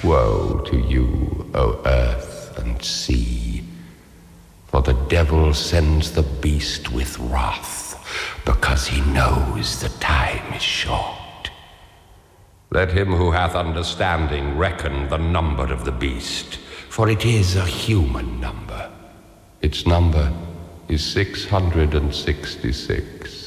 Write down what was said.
woe to you, O earth and sea, for the devil sends the beast with wrath, because he knows the time is short. Let him who hath understanding reckon the number of the beast, for it is a human number. Its number is 666.